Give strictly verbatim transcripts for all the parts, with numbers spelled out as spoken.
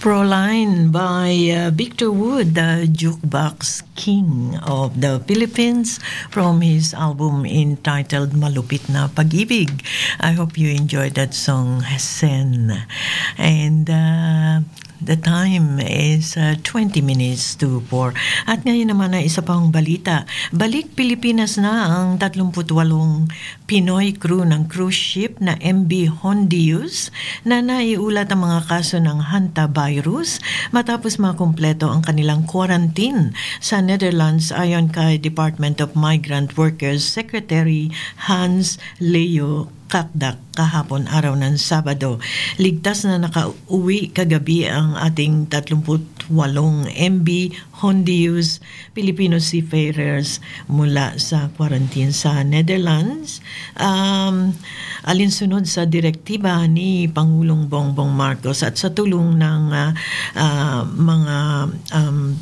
Proline by uh, Victor Wood, the jukebox king of the Philippines, from his album entitled Malupit na Pag-ibig. I hope you enjoyed that song, Sen. And uh, the time is uh, twenty minutes to four. At ngayon naman ay isa pang balita. Balik Pilipinas na ang thirty-eight Pinoy crew ng cruise ship na M V Hondius na naiulat ang mga kaso ng hantavirus matapos makumpleto ang kanilang quarantine sa Netherlands ayon kay Department of Migrant Workers Secretary Hans Leo Kakdak kahapon araw ng Sabado. Ligtas na nakauwi kagabi ang ating thirty-eight M V Hondius Filipino seafarers mula sa quarantine sa Netherlands. Um, alinsunod sa direktiba ni Pangulong Bongbong Marcos at sa tulong ng uh, uh, mga um,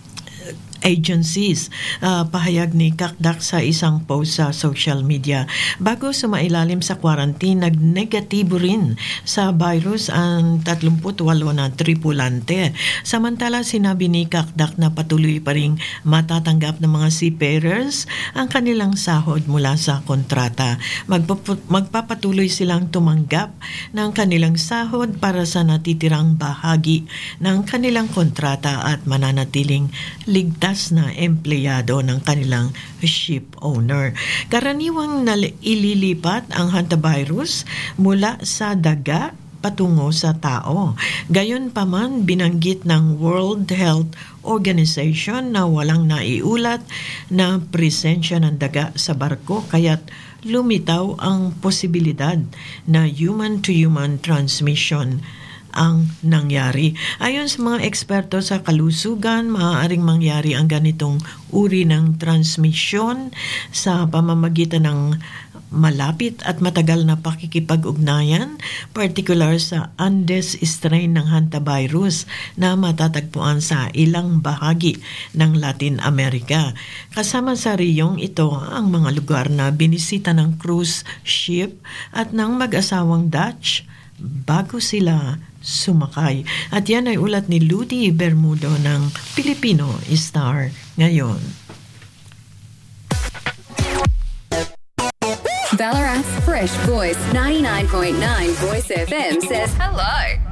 agencies, uh, pahayag ni Kakdak sa isang post sa social media. Bago sumailalim sa quarantine, nag-negatibo rin sa virus ang thirty-eight na tripulante. Samantala, sinabi ni Kakdak na patuloy pa rin matatanggap ng mga seafarers ang kanilang sahod mula sa kontrata. Magpap- magpapatuloy silang tumanggap ng kanilang sahod para sa natitirang bahagi ng kanilang kontrata at mananatiling ligtas na empleyado ng kanilang ship owner. Karaniwang ililipat ang hantavirus mula sa daga patungo sa tao. Gayunpaman, binanggit ng World Health Organization na walang naiulat na presensya ng daga sa barko kaya't lumitaw ang posibilidad na human-to-human transmission ang nangyari. Ayon sa mga eksperto sa kalusugan, maaaring mangyari ang ganitong uri ng transmisyon sa pamamagitan ng malapit at matagal na pakikipag-ugnayan, particular sa Andes strain ng hantavirus na matatagpuan sa ilang bahagi ng Latin America. Kasama sa riyong ito ang mga lugar na binisita ng cruise ship at ng mag-asawang Dutch bago sila sumakay. At yan ay ulat ni Ludi Bermudo ng Filipino Star ngayon. Ballarat's Fresh Voice ninety-nine point nine Voice F M says hello.